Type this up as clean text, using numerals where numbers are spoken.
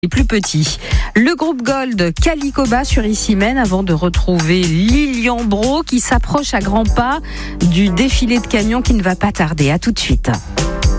les plus petits. Le groupe Gold Calicoba sur Issy-Mène avant de retrouver Lilian Bro qui s'approche à grands pas du défilé de camions qui ne va pas tarder. À tout de suite.